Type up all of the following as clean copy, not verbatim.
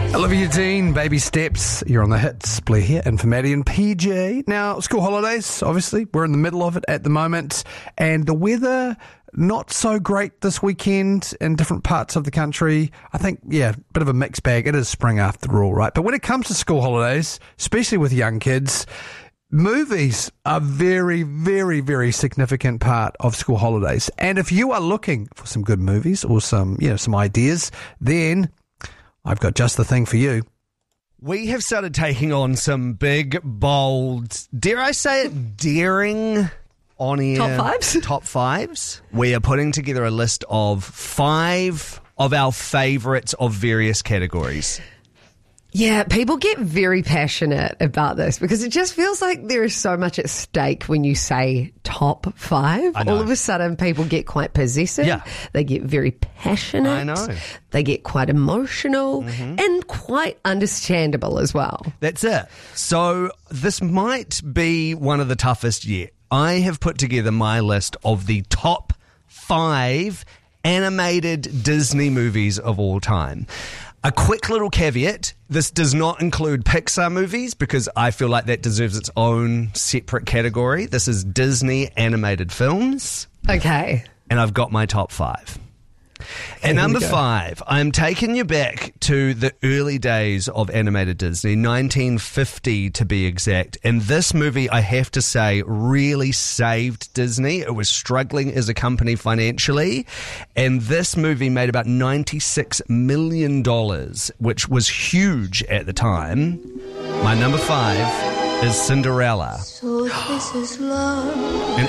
Olivia Dean, Baby Steps. You're on the hits. Blair here, and for Maddie and PJ. Now, school holidays, obviously. We're in the middle of it at the moment. And the weather, not so great this weekend in different parts of the country. I think, yeah, bit of a mixed bag. It is spring after all, right? But when it comes to school holidays, especially with young kids, movies are very, very, very significant part of school holidays. And if you are looking for some good movies or some ideas, then I've got just the thing for you. We have started taking on some big, bold, dare I say it, daring on-air top fives. We are putting together a list of 5 of our favourites of various categories. Yeah, people get very passionate about this because it just feels like there is so much at stake when you say top 5. All of a sudden, people get quite possessive. Yeah. They get very passionate. I know. They get quite emotional and quite understandable as well. That's it. So this might be one of the toughest yet. I have put together my list of the top 5 animated Disney movies of all time. A quick little caveat, this does not include Pixar movies because I feel like that deserves its own separate category. This is Disney animated films. Okay. And I've got my top 5. At number 5, I'm taking you back to the early days of animated Disney, 1950 to be exact. And this movie, I have to say, really saved Disney. It was struggling as a company financially. And this movie made about $96 million, which was huge at the time. My number 5 is Cinderella. So this is love. An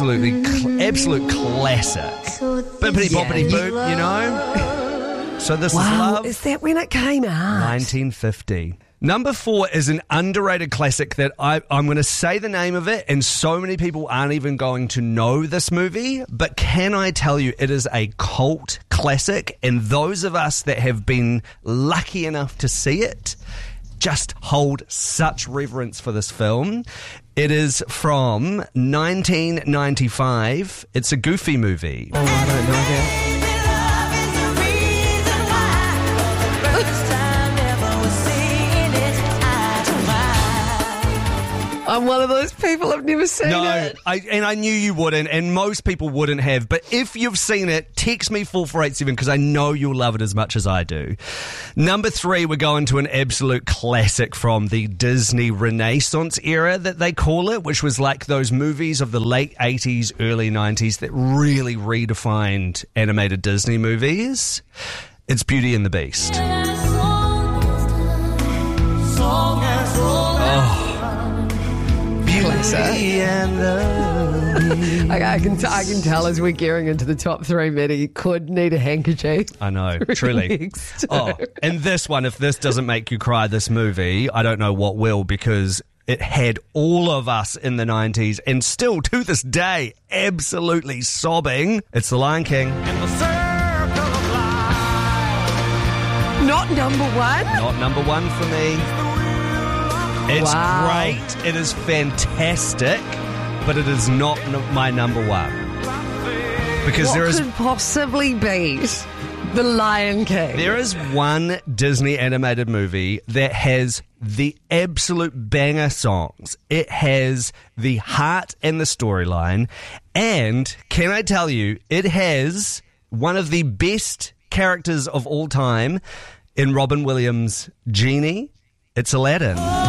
absolute classic. Bippity boppity boop, you know? So this is love. Is that when it came out? 1950. Number 4 is an underrated classic that I'm going to say the name of it, and so many people aren't even going to know this movie. But can I tell you, it is a cult classic, and those of us that have been lucky enough to see it just hold such reverence for this film. It is from 1995. It's a Goofy movie. Oh, I don't know that. I'm one of those people, I've never seen it. I knew you wouldn't, and most people wouldn't have. But if you've seen it, text me 4487 because I know you'll love it as much as I do. Number 3, we're going to an absolute classic from the Disney Renaissance era that they call it, which was like those movies of the late 80s, early 90s that really redefined animated Disney movies. It's Beauty and the Beast. I can tell as we're gearing into the top 3, Maddie, could need a handkerchief. I know, truly. And this one, if this doesn't make you cry, this movie, I don't know what will, because it had all of us in the 90s and still to this day absolutely sobbing. It's The Lion King. Not number 1? Not number 1 for me. It's great. It is fantastic, but it is not my number 1. Because what could possibly beat The Lion King? There is one Disney animated movie that has the absolute banger songs. It has the heart and the storyline. And can I tell you, it has one of the best characters of all time in Robin Williams' Genie. It's Aladdin.